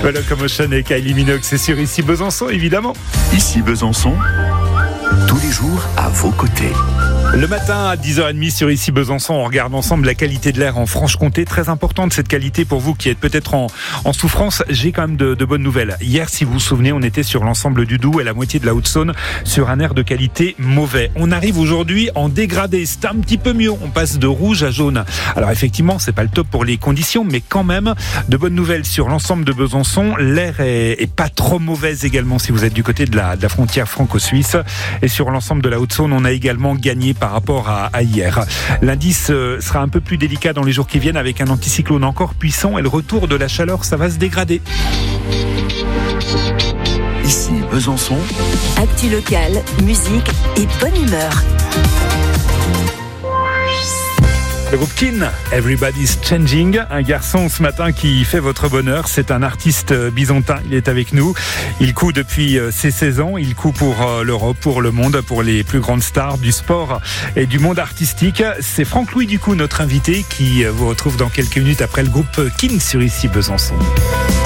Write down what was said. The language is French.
Locomotion et Kylie Minogue, c'est sur Ici Besançon, évidemment. Ici Besançon, tous les jours à vos côtés. Le matin à 10h30 sur Ici Besançon, on regarde ensemble la qualité de l'air en Franche-Comté. Très importante cette qualité pour vous qui êtes peut-être en souffrance. J'ai quand même de bonnes nouvelles. Hier, si vous vous souvenez, on était sur l'ensemble du Doubs et la moitié de la Haute-Saône sur un air de qualité mauvais. On arrive aujourd'hui en dégradé. C'est un petit peu mieux. On passe de rouge à jaune. Alors effectivement, c'est pas le top pour les conditions, mais quand même de bonnes nouvelles sur l'ensemble de Besançon. L'air est pas trop mauvais également si vous êtes du côté de la frontière franco-suisse. Et sur l'ensemble de la Haute-Saône, on a également gagné par rapport à hier. L'indice sera un peu plus délicat dans les jours qui viennent avec un anticyclone encore puissant et le retour de la chaleur, ça va se dégrader. Ici Besançon, actu locale, musique et bonne humeur. Le groupe Keane, Everybody's Changing, un garçon ce matin qui fait votre bonheur, c'est un artiste byzantin, il est avec nous, il coud depuis ses 16 ans, il coud pour l'Europe, pour le monde, pour les plus grandes stars du sport et du monde artistique. C'est Franck-Louis Ducou, notre invité, qui vous retrouve dans quelques minutes après le groupe Keane sur Ici Besançon.